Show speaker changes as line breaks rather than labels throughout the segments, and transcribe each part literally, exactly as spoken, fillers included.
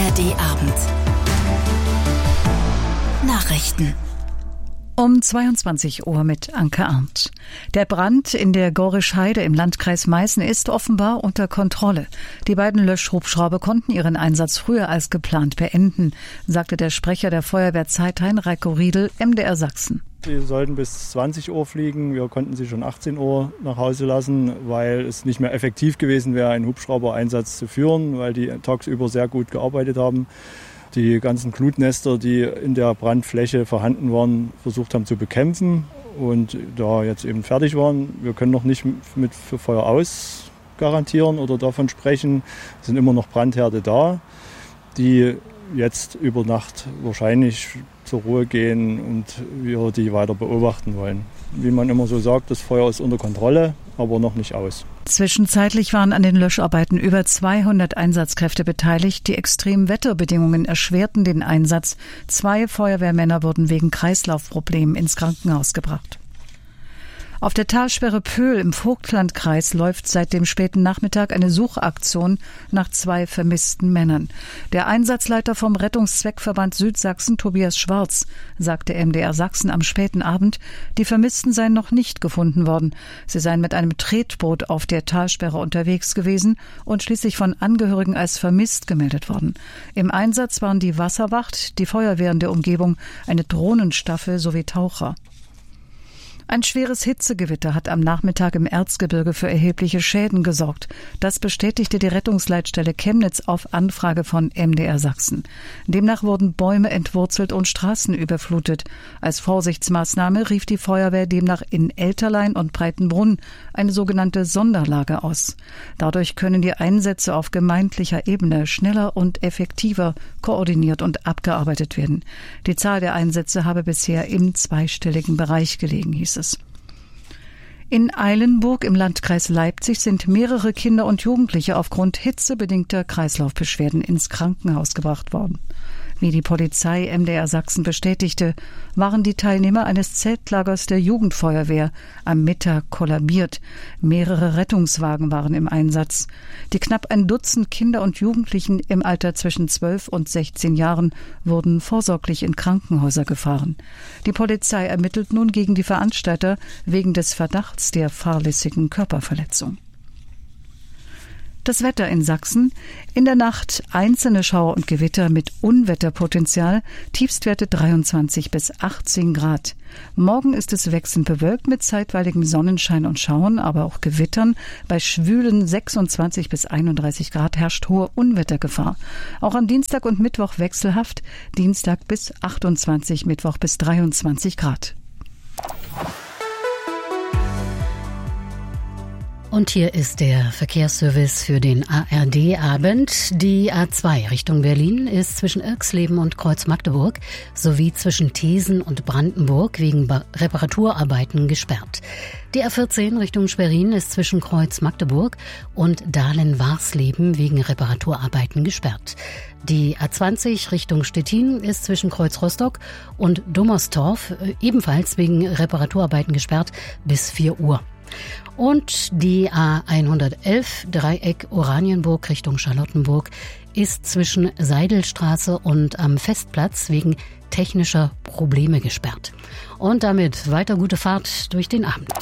R D-Abend. Nachrichten.
Um zweiundzwanzig Uhr mit Anke Arndt. Der Brand in der Gorisch-Heide im Landkreis Meißen ist offenbar unter Kontrolle. Die beiden Löschhubschrauber konnten ihren Einsatz früher als geplant beenden, sagte der Sprecher der Feuerwehr Zeithain, Reiko Riedel, M D R Sachsen.
Sie sollten bis zwanzig Uhr fliegen. Wir konnten sie schon achtzehn Uhr nach Hause lassen, weil es nicht mehr effektiv gewesen wäre, einen Hubschrauber-Einsatz zu führen, weil die tagsüber sehr gut gearbeitet haben. Die ganzen Glutnester, die in der Brandfläche vorhanden waren, versucht haben zu bekämpfen und da jetzt eben fertig waren. Wir können noch nicht mit für Feuer aus garantieren oder davon sprechen. Es sind immer noch Brandherde da, die jetzt über Nacht wahrscheinlich zur Ruhe gehen und wir die weiter beobachten wollen. Wie man immer so sagt, das Feuer ist unter Kontrolle, aber noch nicht aus.
Zwischenzeitlich waren an den Löscharbeiten über zweihundert Einsatzkräfte beteiligt. Die extremen Wetterbedingungen erschwerten den Einsatz. Zwei Feuerwehrmänner wurden wegen Kreislaufproblemen ins Krankenhaus gebracht. Auf der Talsperre Pöhl im Vogtlandkreis läuft seit dem späten Nachmittag eine Suchaktion nach zwei vermissten Männern. Der Einsatzleiter vom Rettungszweckverband Südsachsen, Tobias Schwarz, sagte M D R Sachsen am späten Abend, die Vermissten seien noch nicht gefunden worden. Sie seien mit einem Tretboot auf der Talsperre unterwegs gewesen und schließlich von Angehörigen als vermisst gemeldet worden. Im Einsatz waren die Wasserwacht, die Feuerwehr in der Umgebung, eine Drohnenstaffel sowie Taucher. Ein schweres Hitzegewitter hat am Nachmittag im Erzgebirge für erhebliche Schäden gesorgt. Das bestätigte die Rettungsleitstelle Chemnitz auf Anfrage von M D R Sachsen. Demnach wurden Bäume entwurzelt und Straßen überflutet. Als Vorsichtsmaßnahme rief die Feuerwehr demnach in Elterlein und Breitenbrunn eine sogenannte Sonderlage aus. Dadurch können die Einsätze auf gemeindlicher Ebene schneller und effektiver koordiniert und abgearbeitet werden. Die Zahl der Einsätze habe bisher im zweistelligen Bereich gelegen, hieß es. In Eilenburg im Landkreis Leipzig sind mehrere Kinder und Jugendliche aufgrund hitzebedingter Kreislaufbeschwerden ins Krankenhaus gebracht worden. Wie die Polizei M D R Sachsen bestätigte, waren die Teilnehmer eines Zeltlagers der Jugendfeuerwehr am Mittag kollabiert. Mehrere Rettungswagen waren im Einsatz. Die knapp ein Dutzend Kinder und Jugendlichen im Alter zwischen zwölf und sechzehn Jahren wurden vorsorglich in Krankenhäuser gefahren. Die Polizei ermittelt nun gegen die Veranstalter wegen des Verdachts der fahrlässigen Körperverletzung. Das Wetter in Sachsen. In der Nacht einzelne Schauer und Gewitter mit Unwetterpotenzial, Tiefstwerte dreiundzwanzig bis achtzehn Grad. Morgen ist es wechselnd bewölkt mit zeitweiligem Sonnenschein und Schauern, aber auch Gewittern. Bei schwülen sechsundzwanzig bis einunddreißig Grad herrscht hohe Unwettergefahr. Auch am Dienstag und Mittwoch wechselhaft, Dienstag bis achtundzwanzig, Mittwoch bis dreiundzwanzig Grad.
Und hier ist der Verkehrsservice für den A R D-Abend. Die A zwei Richtung Berlin ist zwischen Irxleben und Kreuz-Magdeburg sowie zwischen Thesen und Brandenburg wegen Reparaturarbeiten gesperrt. Die A vierzehn Richtung Schwerin ist zwischen Kreuz-Magdeburg und Dahlen-Warsleben wegen Reparaturarbeiten gesperrt. Die A zwanzig Richtung Stettin ist zwischen Kreuz-Rostock und Dommerstorf ebenfalls wegen Reparaturarbeiten gesperrt bis vier Uhr. Und die A hundertelf Dreieck Oranienburg Richtung Charlottenburg ist zwischen Seidelstraße und am Festplatz wegen technischer Probleme gesperrt. Und damit weiter gute Fahrt durch den Abend.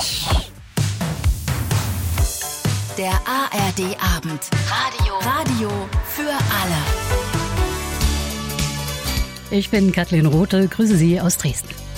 Der A R D-Abend. Radio. Radio für alle.
Ich bin Kathleen Rothe, grüße Sie aus Dresden.